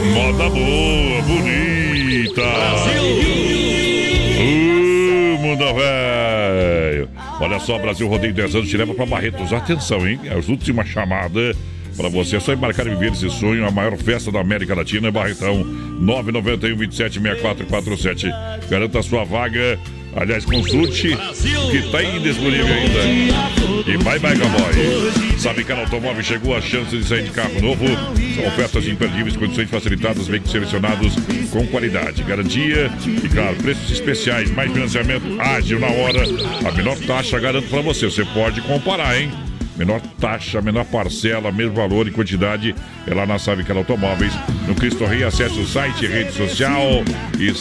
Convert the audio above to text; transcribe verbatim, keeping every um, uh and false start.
Moda boa, bonita. Uh, mundo velho. Olha só, Brasil Rodeio dez anos te leva para Barretos. Atenção, hein? É a última chamada para você. É só embarcar e viver esse sonho. A maior festa da América Latina é Barretão. nove nove um, vinte e sete, sessenta e quatro quarenta e sete. Garanta a sua vaga. Aliás, consulte o que está indisponível ainda. E bye bye, cowboy. Sabe que a Automóvel chegou a chance de sair de carro novo. São ofertas imperdíveis, condições facilitadas, veículos selecionados com qualidade, garantia e, claro, preços especiais. Mais financiamento ágil na hora. A menor taxa garanto para você. Você pode comparar, hein? Menor taxa, menor parcela, mesmo valor e quantidade é lá na Savicar Automóveis. No Cristo Rei, acesse o site, rede social e